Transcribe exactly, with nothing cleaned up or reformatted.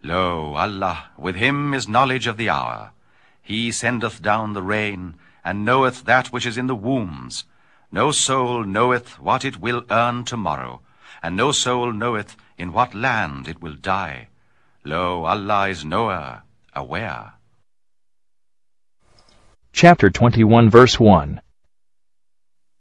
Lo, Allah, with him is knowledge of the hour. He sendeth down the rain, and knoweth that which is in the wombs. No soul knoweth what it will earn tomorrow, and no soul knoweth in what land it will die. Lo, Allah is knower, aware. Chapter twenty-one, verse one.